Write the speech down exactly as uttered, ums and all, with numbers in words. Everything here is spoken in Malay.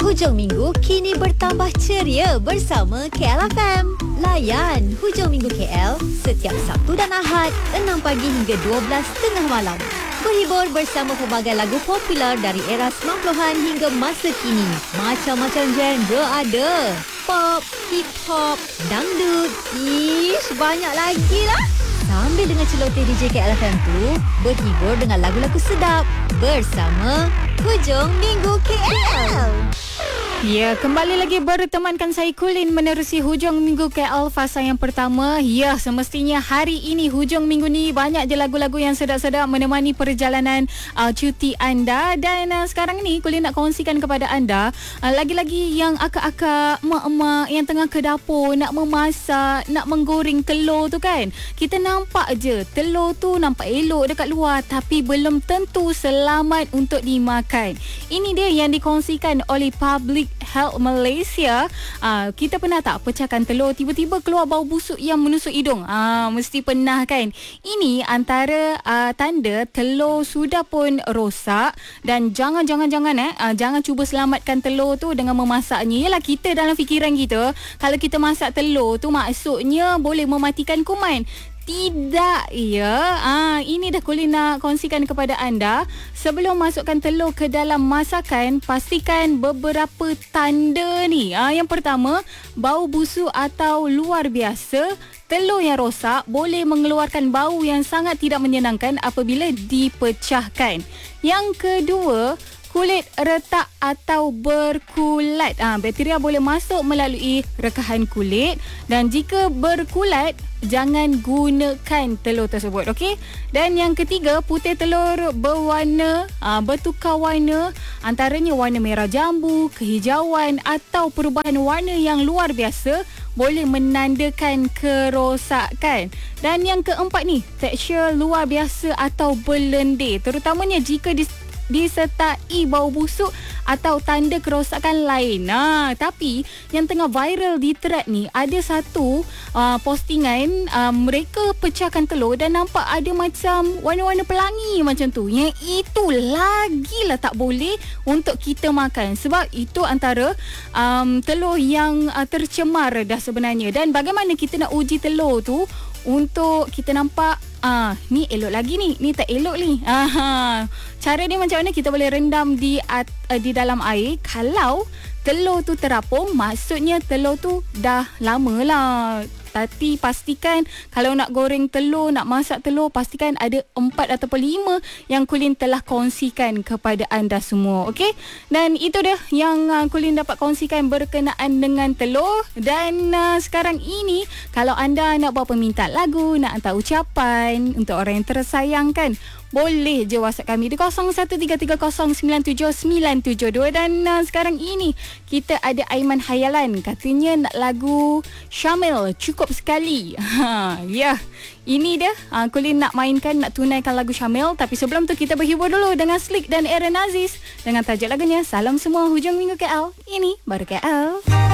Hujung minggu kini bertambah ceria bersama K L F M. Layan Hujung Minggu K L setiap Sabtu dan Ahad enam pagi hingga dua belas tengah malam. Berhibur bersama pelbagai lagu popular dari era sembilan puluhan hingga masa kini. Macam-macam genre ada. Pop, hip hop, dangdut, ish, banyak lagi lah. Sambil dengan celoteh D J K L F M tu, berhibur dengan lagu-lagu sedap bersama Hujung Minggu K L. Ya, kembali lagi bertemankan saya Kulin menerusi Hujung Minggu K L fasa yang pertama. Ya, semestinya hari ini hujung minggu ni banyak je lagu-lagu yang sedap-sedap menemani perjalanan uh, cuti anda. Dan uh, sekarang ni Kulin nak kongsikan kepada anda uh, lagi-lagi yang akak-akak, mak-mak yang tengah ke dapur nak memasak, nak menggoreng telur tu kan. Kita nampak je telur tu nampak elok dekat luar, tapi belum tentu selamat untuk dimakan. Ini dia yang dikongsikan oleh Public Health Malaysia. uh, Kita pernah tak pecahkan telur, tiba-tiba keluar bau busuk yang menusuk hidung? uh, Mesti pernah kan? Ini antara uh, tanda telur sudah pun rosak. Dan jangan-jangan-jangan eh uh, jangan cuba selamatkan telur tu dengan memasaknya. Yalah, kita dalam fikiran kita, kalau kita masak telur tu maksudnya boleh mematikan kuman. Tidak, ya. Ah, ini dah Kulin nak kongsikan kepada anda. Sebelum masukkan telur ke dalam masakan, pastikan beberapa tanda ni. Ah, yang pertama, bau busuk atau luar biasa. Telur yang rosak boleh mengeluarkan bau yang sangat tidak menyenangkan apabila dipecahkan. Yang kedua, kulit retak atau berkulat. Ah, bakteria boleh masuk melalui rekahan kulit, dan jika berkulat, jangan gunakan telur tersebut, okey? Dan yang ketiga, putih telur berwarna aa, bertukar warna, antaranya warna merah jambu, kehijauan atau perubahan warna yang luar biasa boleh menandakan kerosakan. Dan yang keempat ni, tekstur luar biasa atau berlendir, terutamanya jika dis disertai bau busuk atau tanda kerosakan lain. Nah, tapi yang tengah viral di thread ni, ada satu uh, postingan uh, mereka pecahkan telur dan nampak ada macam warna-warna pelangi macam tu. Yang itu lagilah tak boleh untuk kita makan, sebab itu antara um, telur yang uh, tercemar dah sebenarnya. Dan bagaimana kita nak uji telur tu untuk kita nampak ah ni elok lagi ni, ni tak elok ni. Ah, cara dia macam mana? Kita boleh rendam di at, uh, di dalam air. Kalau telur tu terapung, maksudnya telur tu dah lama lah. Tapi pastikan kalau nak goreng telur, nak masak telur, pastikan ada empat ataupun lima yang Kulin telah kongsikan kepada anda semua. Okey? Dan itu dia yang uh, Kulin dapat kongsikan berkenaan dengan telur. Dan uh, sekarang ini, kalau anda nak buat permintaan lagu, nak hantar ucapan untuk orang yang tersayang kan, boleh je WhatsApp kami di kosong satu tiga tiga kosong sembilan tujuh sembilan tujuh dua. Dan uh, sekarang ini kita ada Aiman Hayalan, katanya nak lagu Syamil, cukup sekali. Ha, ya, ini dia uh, Kulin nak mainkan, nak tunaikan lagu Syamil. Tapi sebelum tu kita berhibur dulu dengan Slick dan Aaron Aziz dengan tajuk lagunya Salam Semua Hujung Minggu K L. Ini baru K L.